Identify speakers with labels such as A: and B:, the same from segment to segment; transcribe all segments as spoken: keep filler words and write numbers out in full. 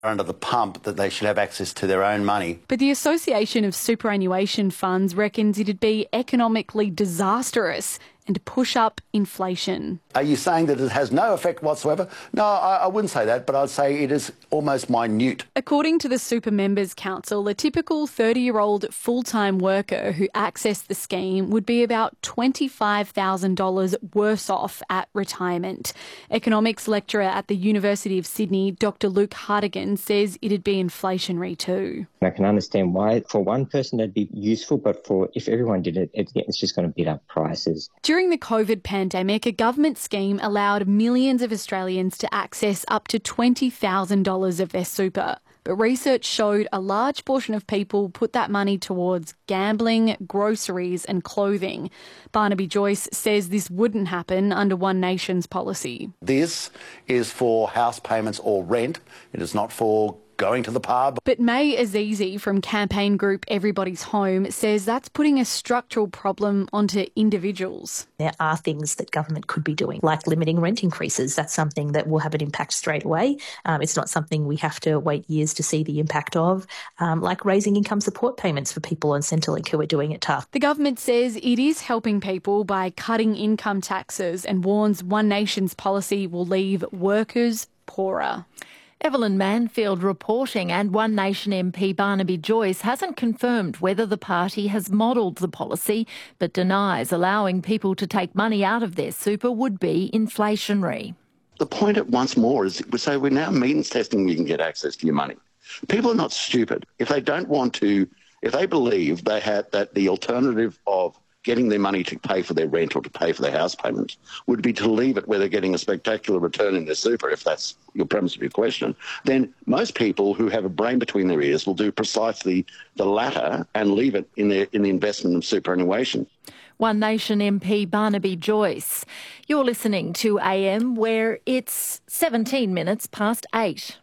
A: under the pump, that they should have access to their own money.
B: But the Association of Superannuation Funds reckons it'd be economically disastrous and push up inflation.
A: Are you saying that it has no effect whatsoever? No, I, I wouldn't say that, but I'd say it is almost minute.
B: According to the Super Members Council, a typical thirty-year-old full-time worker who accessed the scheme would be about twenty-five thousand dollars worse off at retirement. Economics lecturer at the University of Sydney, Doctor Luke Hartigan, says it'd be inflationary too.
C: I can understand why for one person that'd be useful, but for if everyone did it, it's just going to beat up prices.
B: During the COVID pandemic, a government scheme allowed millions of Australians to access up to twenty thousand dollars of their super. But research showed a large portion of people put that money towards gambling, groceries and clothing. Barnaby Joyce says this wouldn't happen under One Nation's policy.
A: This is for house payments or rent. It is not for going to the pub.
B: But May Azizi from campaign group Everybody's Home says that's putting a structural problem onto individuals.
D: There are things that government could be doing, like limiting rent increases. That's something that will have an impact straight away. Um, it's not something we have to wait years to see the impact of, um, like raising income support payments for people on Centrelink who are doing it tough.
B: The government says it is helping people by cutting income taxes and warns One Nation's policy will leave workers poorer.
E: Evelyn Manfield reporting, and One Nation M P Barnaby Joyce hasn't confirmed whether the party has modelled the policy, but denies allowing people to take money out of their super would be inflationary.
F: The point at once more is we say we're now means testing you can get access to your money. People are not stupid. If they don't want to, if they believe they had that the alternative of getting their money to pay for their rent or to pay for their house payments would be to leave it where they're getting a spectacular return in their super, if that's your premise of your question, then most people who have a brain between their ears will do precisely the latter and leave it in, their, in the investment of superannuation.
E: One Nation M P Barnaby Joyce. You're listening to A M, where it's seventeen minutes past eight.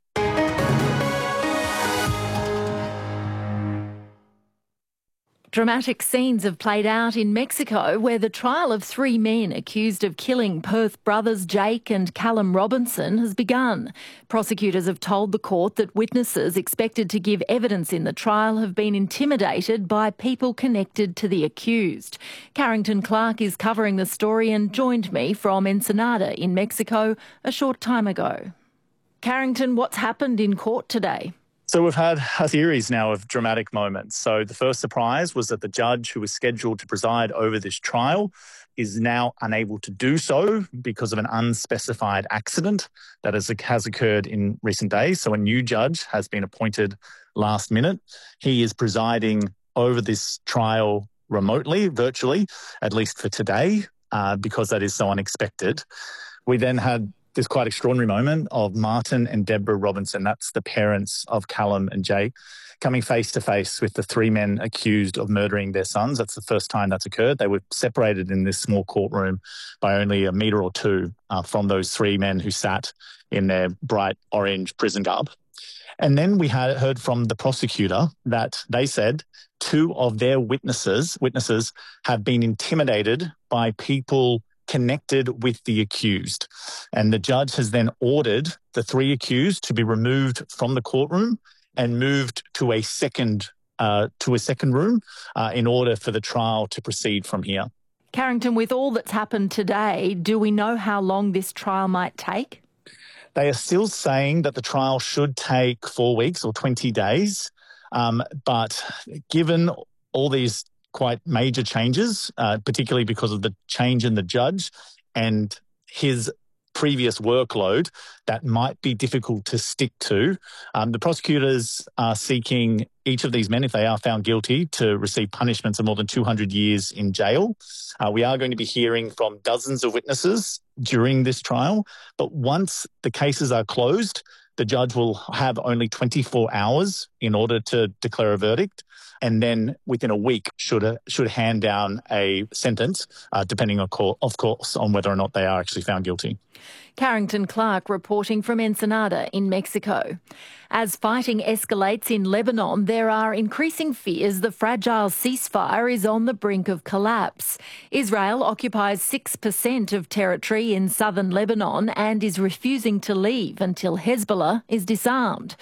E: Dramatic scenes have played out in Mexico, where the trial of three men accused of killing Perth brothers Jake and Callum Robinson has begun. Prosecutors have told the court that witnesses expected to give evidence in the trial have been intimidated by people connected to the accused. Carrington Clark is covering the story and joined me from Ensenada in Mexico a short time ago. Carrington, what's happened in court today?
G: So we've had a series now of dramatic moments. So the first surprise was that the judge who was scheduled to preside over this trial is now unable to do so because of an unspecified accident that has, has occurred in recent days. So a new judge has been appointed last minute. He is presiding over this trial remotely, virtually, at least for today, uh, because that is so unexpected. We then had this quite extraordinary moment of Martin and Deborah Robinson, that's the parents of Callum and Jake, coming face to face with the three men accused of murdering their sons. That's the first time that's occurred. They were separated in this small courtroom by only a metre or two uh, from those three men who sat in their bright orange prison garb. And then we had heard from the prosecutor that they said two of their witnesses, witnesses have been intimidated by people connected with the accused. And the judge has then ordered the three accused to be removed from the courtroom and moved to a second uh, to a second room uh, in order for the trial to proceed from here.
E: Carrington, with all that's happened today, do we know how long this trial might take?
G: They are still saying that the trial should take four weeks or twenty days. Um, but given all these quite major changes, uh, particularly because of the change in the judge and his previous workload, that might be difficult to stick to. Um, the prosecutors are seeking each of these men, if they are found guilty, to receive punishments of more than two hundred years in jail. Uh, we are going to be hearing from dozens of witnesses during this trial, but once the cases are closed, the judge will have only twenty-four hours in order to declare a verdict. and then within a week should uh, should hand down a sentence, uh, depending, of course, of course, on whether or not they are actually found guilty.
E: Carrington Clark reporting from Ensenada in Mexico. As fighting escalates in Lebanon, there are increasing fears the fragile ceasefire is on the brink of collapse. Israel occupies six percent of territory in southern Lebanon and is refusing to leave until Hezbollah is disarmed.